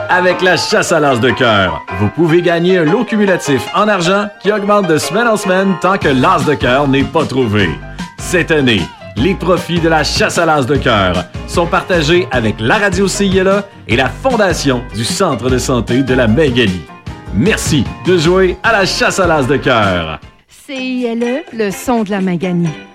Avec la chasse à l'as de cœur, vous pouvez gagner un lot cumulatif en argent qui augmente de semaine en semaine tant que l'as de cœur n'est pas trouvé. Cette année, les profits de la chasse à l'as de cœur sont partagés avec la radio CILA et la Fondation du Centre de santé de la Magalie. Merci de jouer à la chasse à l'as de cœur. CILE, le son de la Magalie.